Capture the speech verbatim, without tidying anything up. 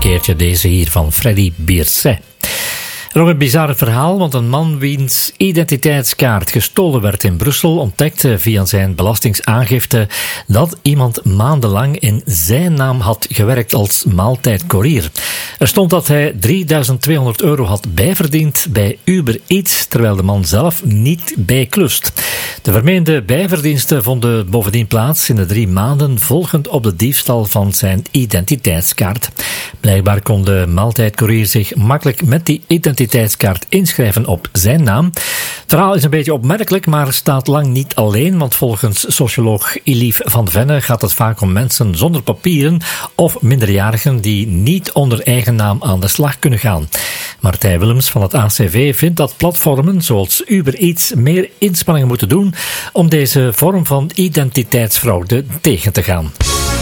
keertje deze hier van Freddy Bierset. Nog een bizar verhaal, want een man wiens identiteitskaart gestolen werd in Brussel ontdekte via zijn belastingsaangifte dat iemand maandenlang in zijn naam had gewerkt als maaltijdcourier. Er stond dat hij drieduizend tweehonderd euro had bijverdiend bij Uber Eats, terwijl de man zelf niet bijklust. De vermeende bijverdiensten vonden bovendien plaats in de drie maanden volgend op de diefstal van zijn identiteitskaart. Blijkbaar kon de maaltijdcourier zich makkelijk met die identiteitskaart inschrijven op zijn naam. Het verhaal is een beetje opmerkelijk, maar staat lang niet alleen, want volgens socioloog Elief van Venne gaat het vaak om mensen zonder papieren of minderjarigen die niet onder eigen naam aan de slag kunnen gaan. Martijn Willems van het A C V vindt dat platformen zoals Uber Eats meer inspanningen moeten doen om deze vorm van identiteitsfraude tegen te gaan.